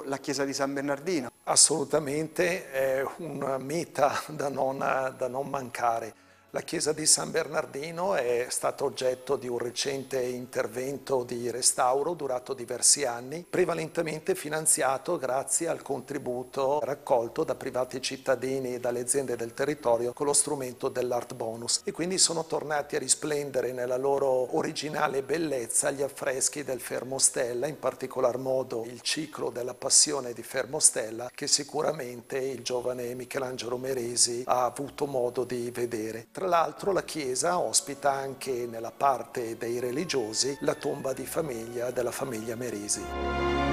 la chiesa di San Bernardino. Assolutamente è una meta da non mancare. La chiesa di San Bernardino è stata oggetto di un recente intervento di restauro durato diversi anni, prevalentemente finanziato grazie al contributo raccolto da privati cittadini e dalle aziende del territorio con lo strumento dell'Art Bonus, e quindi sono tornati a risplendere nella loro originale bellezza gli affreschi del Fermostella, in particolar modo il ciclo della Passione di Fermostella, che sicuramente il giovane Michelangelo Meresi ha avuto modo di vedere. Tra l'altro la chiesa ospita anche nella parte dei religiosi la tomba di famiglia della famiglia Meresi.